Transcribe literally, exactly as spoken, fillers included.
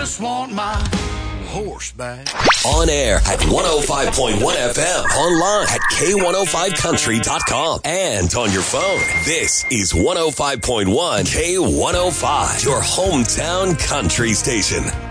just want my horse back. On air at one oh five point one F M. Online at K one oh five country dot com. And on your phone. This is one oh five point one K one oh five. Your hometown country station.